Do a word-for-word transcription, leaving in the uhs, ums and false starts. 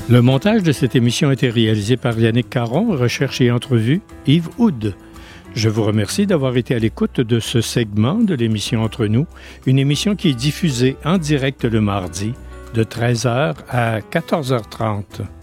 Le montage de cette émission a été réalisé par Yannick Caron, recherche et entrevue, Yves Houd. Je vous remercie d'avoir été à l'écoute de ce segment de l'émission Entre nous, une émission qui est diffusée en direct le mardi de treize heures à quatorze heures trente.